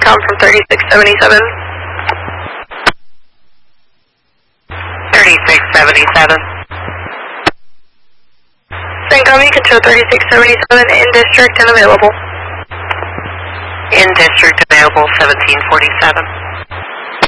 CENTCOM from 3677. 3677. CENTCOM, you can show 3677 in district and available. In district available 1747.